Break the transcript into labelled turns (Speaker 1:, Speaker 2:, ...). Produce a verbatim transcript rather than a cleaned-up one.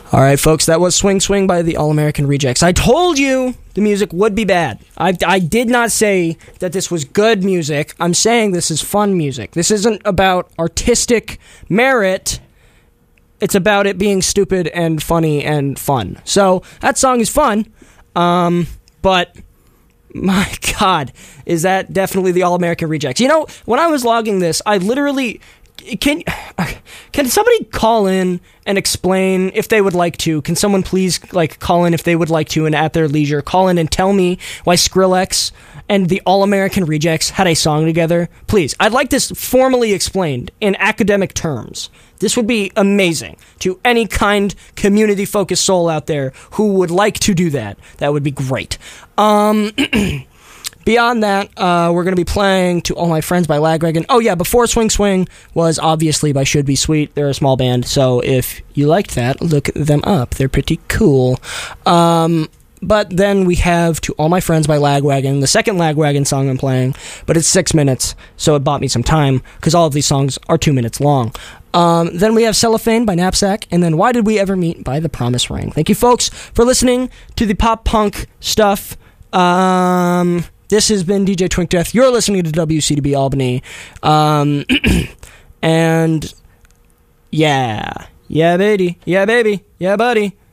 Speaker 1: All right, folks, that was Swing Swing by the All-American Rejects. I told you the music would be bad. I, I did not say that this was good music. I'm saying this is fun music. This isn't about artistic merit. It's about it being stupid and funny and fun. So that song is fun, um, but my God, is that definitely the All-American Rejects. You know, when I was logging this, I literally... Can can somebody call in and explain if they would like to? Can someone please like call in if they would like to and at their leisure call in and tell me why Skrillex and the All-American Rejects had a song together? Please, I'd like this formally explained in academic terms. This would be amazing to any kind community-focused soul out there who would like to do that. That would be great. Um... Beyond that, uh, we're going to be playing To All My Friends by Lagwagon. Oh, yeah, Before Swing Swing was obviously by Should Be Sweet. They're a small band, so if you liked that, look them up. They're pretty cool. Um, but then we have To All My Friends by Lagwagon, the second Lagwagon song I'm playing, but it's six minutes, so it bought me some time, because all of these songs are two minutes long. Um, then we have Cellophane by Knapsack, and then Why Did We Ever Meet by The Promise Ring. Thank you, folks, for listening to the pop-punk stuff. Um... This has been D J Twink Death. You're listening to W C D B Albany. Um, and, yeah. Yeah, baby. Yeah, baby. Yeah, buddy.